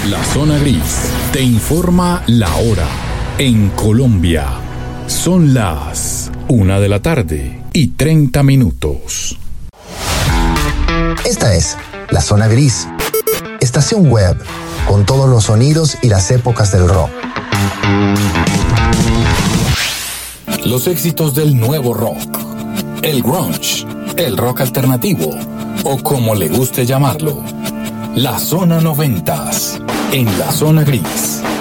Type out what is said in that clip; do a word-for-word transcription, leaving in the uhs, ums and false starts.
La Zona Gris te informa la hora. En Colombia son las una de la tarde y treinta minutos. Esta es La Zona Gris, estación web con todos los sonidos y las épocas del rock. Los éxitos del nuevo rock, el grunge, el rock alternativo o como le guste llamarlo. La Zona Noventas en La Zona Gris.